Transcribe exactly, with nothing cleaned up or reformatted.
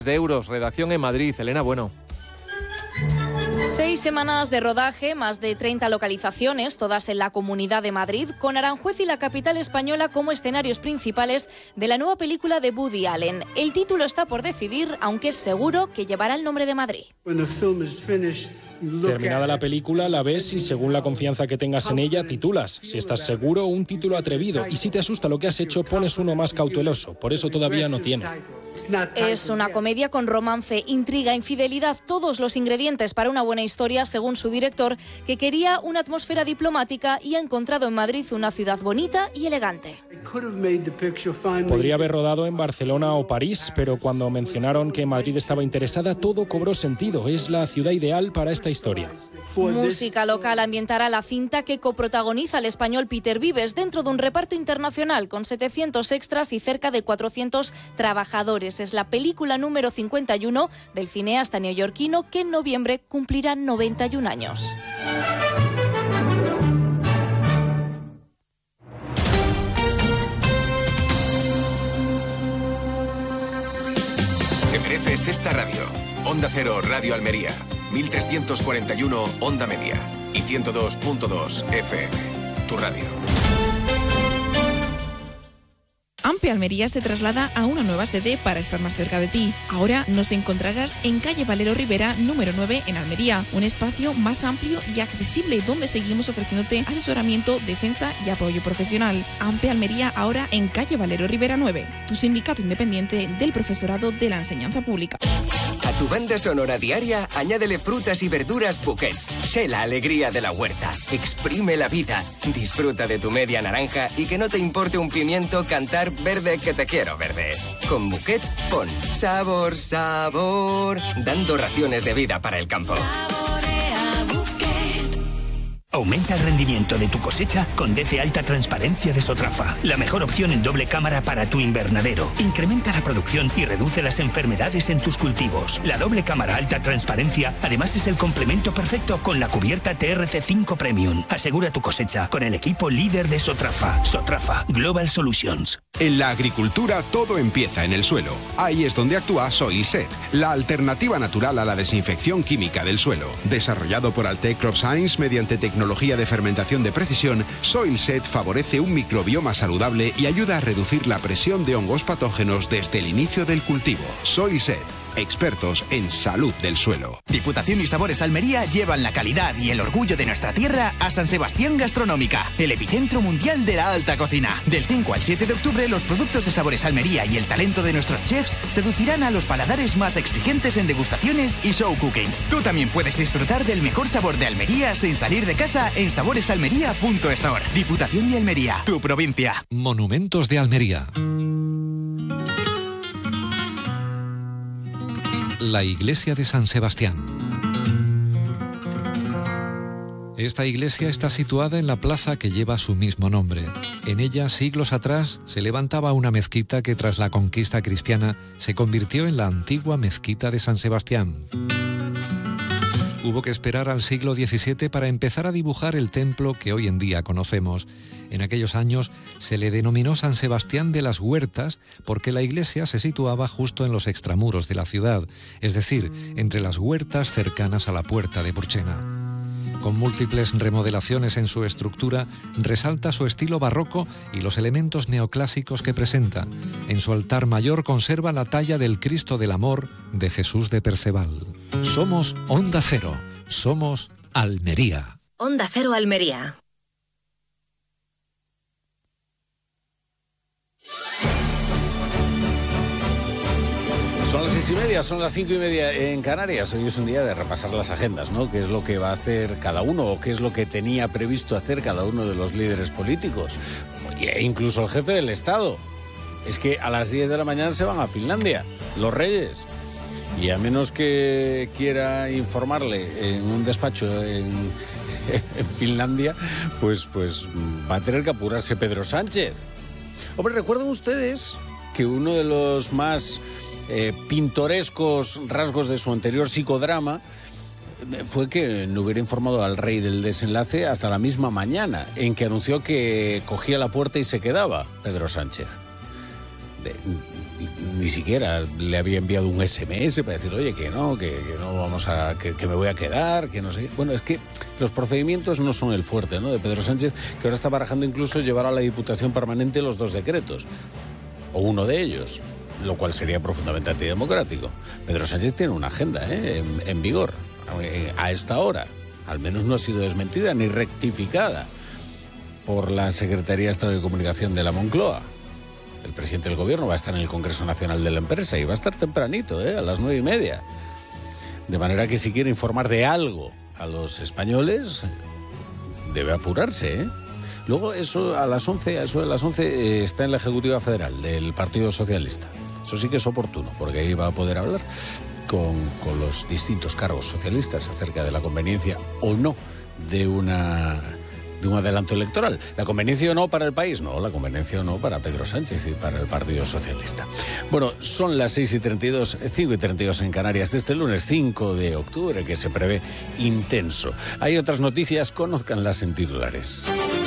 de euros. Redacción en Madrid, Elena Bueno. Seis semanas de rodaje, más de treinta localizaciones, todas en la Comunidad de Madrid, con Aranjuez y la capital española como escenarios principales de la nueva película de Woody Allen. El título está por decidir, aunque es seguro que llevará el nombre de Madrid. Terminada la película, la ves y según la confianza que tengas en ella, titulas. Si estás seguro, un título atrevido. Y si te asusta lo que has hecho, pones uno más cauteloso. Por eso todavía no tiene. Es una comedia con romance, intriga, infidelidad, todos los ingredientes para una buena historia, según su director, que quería una atmósfera diplomática y ha encontrado en Madrid una ciudad bonita y elegante. Podría haber rodado en Barcelona o París, pero cuando mencionaron que Madrid estaba interesada, todo cobró sentido. Es la ciudad ideal para esta historia. Música local ambientará la cinta, que coprotagoniza el español Peter Vives, dentro de un reparto internacional con setecientos extras y cerca de cuatrocientos trabajadores. Es la película número cincuenta y uno del cineasta neoyorquino, que en noviembre cumplirá noventa y un años. Te mereces esta radio. Onda Cero Radio Almería, mil trescientos cuarenta y uno Onda Media y ciento dos punto dos F M. Tu radio. Ampe Almería se traslada a una nueva sede para estar más cerca de ti. Ahora nos encontrarás en calle Valero Rivera, número nueve, en Almería. Un espacio más amplio y accesible donde seguimos ofreciéndote asesoramiento, defensa y apoyo profesional. Ampe Almería, ahora en calle Valero Rivera nueve. Tu sindicato independiente del profesorado de la enseñanza pública. A tu banda sonora diaria, añádele frutas y verduras Bouquet. Sé la alegría de la huerta. Exprime la vida. Disfruta de tu media naranja y que no te importe un pimiento cantar verde que te quiero verde. Con Bouquet, pon sabor, sabor, dando raciones de vida para el campo. Aumenta el rendimiento de tu cosecha con D C Alta Transparencia de Sotrafa, la mejor opción en doble cámara para tu invernadero. Incrementa la producción y reduce las enfermedades en tus cultivos. La doble cámara Alta Transparencia además es el complemento perfecto con la cubierta T R C cinco Premium. Asegura tu cosecha con el equipo líder de Sotrafa. Sotrafa Global Solutions. En la agricultura todo empieza en el suelo. Ahí es donde actúa Soilset, la alternativa natural a la desinfección química del suelo. Desarrollado por Altec Crop Science mediante tecnología de fermentación de precisión, Soilset favorece un microbioma saludable y ayuda a reducir la presión de hongos patógenos desde el inicio del cultivo. Soilset, expertos en salud del suelo. Diputación y Sabores Almería llevan la calidad y el orgullo de nuestra tierra a San Sebastián Gastronómica, el epicentro mundial de la alta cocina. Del cinco al siete de octubre, los productos de Sabores Almería y el talento de nuestros chefs seducirán a los paladares más exigentes en degustaciones y show cookings. Tú también puedes disfrutar del mejor sabor de Almería sin salir de casa en saboresalmería punto store. Diputación y Almería, tu provincia. Monumentos de Almería. La iglesia de San Sebastián. Esta iglesia está situada en la plaza que lleva su mismo nombre. En ella, siglos atrás, se levantaba una mezquita que tras la conquista cristiana se convirtió en la antigua mezquita de San Sebastián. Hubo que esperar al siglo diecisiete para empezar a dibujar el templo que hoy en día conocemos. En aquellos años se le denominó San Sebastián de las Huertas porque la iglesia se situaba justo en los extramuros de la ciudad, es decir, entre las huertas cercanas a la puerta de Purchena. Con múltiples remodelaciones en su estructura, resalta su estilo barroco y los elementos neoclásicos que presenta. En su altar mayor conserva la talla del Cristo del Amor de Jesús de Perceval. Somos Onda Cero, somos Almería. Onda Cero Almería. Son las seis y media, son las cinco y media en Canarias. Hoy es un día de repasar las agendas, ¿no? ¿Qué es lo que va a hacer cada uno o qué es lo que tenía previsto hacer cada uno de los líderes políticos? E incluso el jefe del Estado. Es que a las diez de la mañana se van a Finlandia, los reyes. Y a menos que quiera informarle en un despacho en, en Finlandia, pues, pues va a tener que apurarse Pedro Sánchez. Hombre, ¿recuerdan ustedes que uno de los más Eh, pintorescos rasgos de su anterior psicodrama fue que no hubiera informado al rey del desenlace hasta la misma mañana, en que anunció que cogía la puerta y se quedaba Pedro Sánchez? ni siquiera le había enviado un ese eme ese para decir, oye, que no, que, que no vamos a, que, que me voy a quedar, que no sé. Bueno, es que los procedimientos no son el fuerte, ¿no?, de Pedro Sánchez, que ahora está barajando incluso llevar a la Diputación Permanente los dos decretos, o uno de ellos, lo cual sería profundamente antidemocrático. Pedro Sánchez tiene una agenda, ¿eh?, en, en vigor, a esta hora. Al menos no ha sido desmentida ni rectificada por la Secretaría de Estado de Comunicación de la Moncloa. El presidente del gobierno va a estar en el Congreso Nacional de la Empresa y va a estar tempranito, ¿eh?, a las nueve y media. De manera que si quiere informar de algo a los españoles, debe apurarse, ¿eh? Luego, eso a las once, eso a las once eh, está en la Ejecutiva Federal del Partido Socialista. Eso sí que es oportuno, porque ahí va a poder hablar con, con los distintos cargos socialistas acerca de la conveniencia o no de una... de un adelanto electoral. ¿La conveniencia o no para el país? No, la conveniencia o no para Pedro Sánchez y para el Partido Socialista. Bueno, son las seis y treinta y dos, cinco y treinta y dos en Canarias de este lunes cinco de octubre, que se prevé intenso. Hay otras noticias, conózcanlas en titulares.